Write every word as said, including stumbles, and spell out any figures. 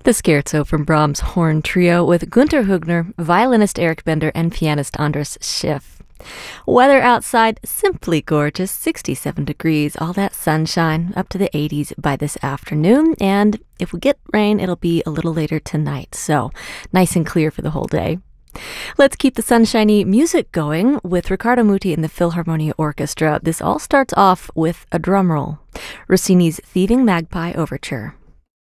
The Scherzo from Brahms' Horn Trio with Günter Hügner, violinist Eric Bender, and pianist Anders Schiff. Weather outside, simply gorgeous, sixty-seven degrees, all that sunshine, up to the eighties by this afternoon, and if we get rain, it'll be a little later tonight, so nice and clear for the whole day. Let's keep the sunshiny music going with Riccardo Muti and the Philharmonia Orchestra. This all starts off with a drum roll. Rossini's Thieving Magpie Overture.